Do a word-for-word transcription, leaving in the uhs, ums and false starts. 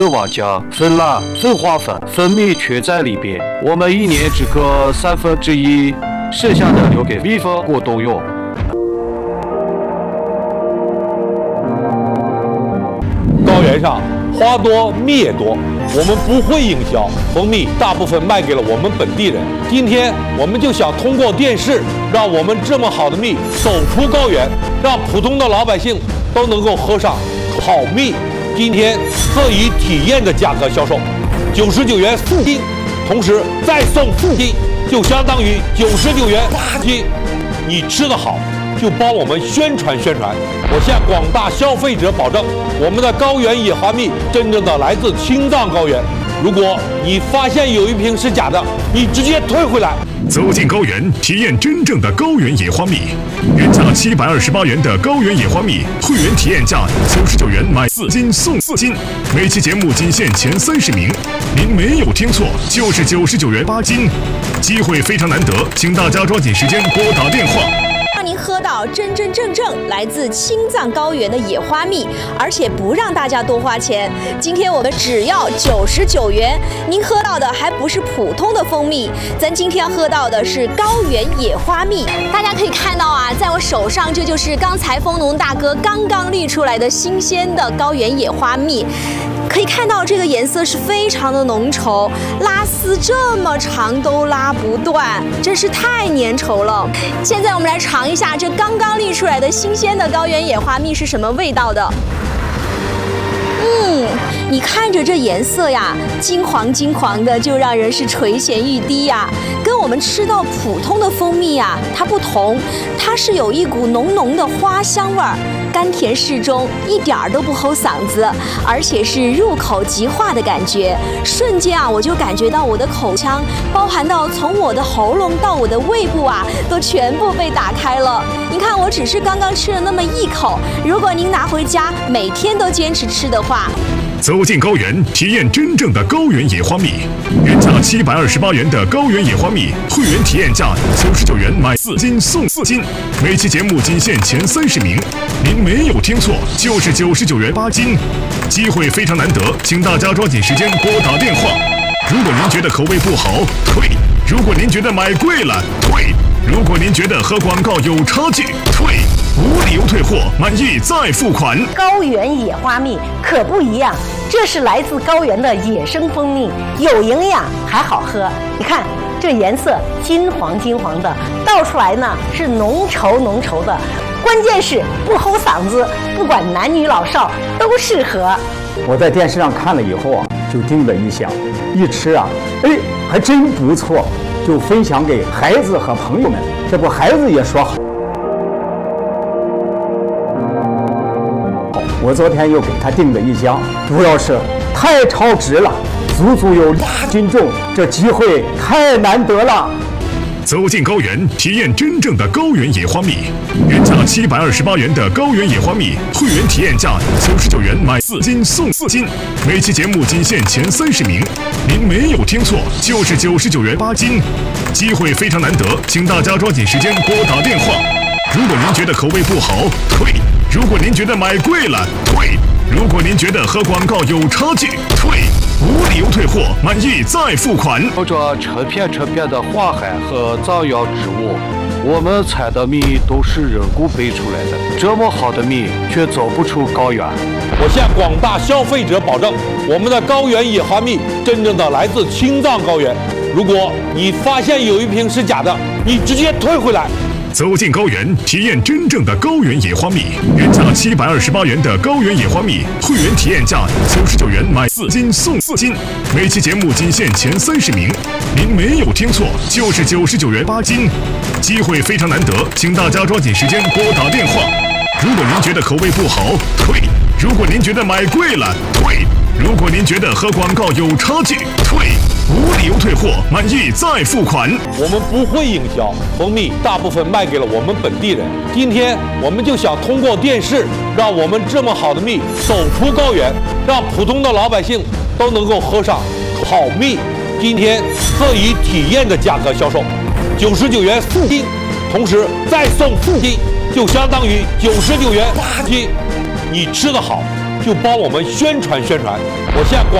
往浆、分蜡、分花粉、分蜜全在里边。我们一年只割三分之一，剩下的留给蜜蜂过冬用。 高原上花多蜜也多，我们不会营销，蜂蜜大部分卖给了我们本地人。今天我们就想通过电视，让我们这么好的蜜走出高原，让普通的老百姓都能够喝上好蜜。今天特以体验的价格销售，九十九元四斤，同时再送四斤，就相当于九十九元八斤。你吃得好，就帮我们宣传宣传。我向广大消费者保证，我们的高原野花蜜真正的来自青藏高原。如果你发现有一瓶是假的，你直接退回来。 走进高原，体验真正的高原野花蜜。原价七百二十八元的高原野花蜜，会员体验价九十九元买四斤送四斤。每期节目仅限前三十名，您没有听错，就是九十九元八斤。机会非常难得，请大家抓紧时间拨打电话。 让您喝到真真正正来自青藏高原的野花蜜，而且不让大家多花钱。今天我们只要九十九元，您喝到的还不是普通的蜂蜜，咱今天要喝到的是高原野花蜜。大家可以看到啊，在我手上这就是刚才蜂农大哥刚刚滤出来的新鲜的高原野花蜜。可以看到这个颜色是非常的浓稠，拉丝这么长都拉不断，真是太粘稠了。现在我们来尝一下这刚刚沥出来的新鲜的高原野花蜜是什么味道的。嗯，你看着这颜色呀，金黄金黄的，就让人是垂涎欲滴呀。跟我们吃到普通的蜂蜜呀，它不同，它是有一股浓浓的花香味儿，甘甜适中，一点儿都不齁嗓子，而且是入口即化的感觉。瞬间啊，我就感觉到我的口腔，包含到从我的喉咙到我的胃部啊，都全部被打开了。你看，我只是刚刚吃了那么一口，如果您拿回家每天都坚持吃的话， 走进高原，体验真正的高原野花蜜。原价七百二十八元的高原野花蜜，会员体验价九十九元买四斤送四斤。每期节目仅限前三十名，您没有听错，就是九十九元八斤。机会非常难得，请大家抓紧时间拨打电话。如果您觉得口味不好，退；如果您觉得买贵了，退；如果您觉得和广告有差距，退。无理由退货，满意再付款。 高原野花蜜可不一样，这是来自高原的野生蜂蜜，有营养还好喝。你看这颜色金黄金黄的，倒出来呢是浓稠浓稠的，关键是不齁嗓子，不管男女老少都适合。 我在电视上看了以后啊，就叮了一下，一吃啊，哎，还真不错，就分享给孩子和朋友们，这不孩子也说好。我昨天又给他订了一箱，主要是太超值了，足足有两斤重，这机会太难得了。 走进高原，体验真正的高原野花蜜。原价七百二十八元的高原野花蜜，会员体验价九十九元买四斤送四斤。每期节目仅限前三十名，您没有听错，就是九十九元八斤。机会非常难得，请大家抓紧时间拨打电话。如果您觉得口味不好，退；如果您觉得买贵了，退；如果您觉得和广告有差距，退。无理由退货，满意再付款。 靠着成片成片的花海和藏药植物，我们采的蜜都是人工培出来的，这么好的蜜却走不出高原。 我向广大消费者保证，我们的高原野花蜜真正的来自青藏高原。如果你发现有一瓶是假的，你直接退回来。 走进高原，体验真正的高原野花蜜。原价七百二十八元的高原野花蜜，会员体验价九十九元买四斤送四斤。每期节目仅限前三十名，您没有听错，就是九十九元八斤。机会非常难得，请大家抓紧时间拨打电话。如果您觉得口味不好，退；如果您觉得买贵了，退；如果您觉得和广告有差距，退。无理由退货，满意再付款。 我们不会营销，蜂蜜大部分卖给了我们本地人。今天我们就想通过电视，让我们这么好的蜜走出高原，让普通的老百姓都能够喝上好蜜。今天特以体验的价格销售，九十九元四斤，同时再送四斤，就相当于九十九元八斤。你吃得好， 就帮我们宣传宣传。我现在广。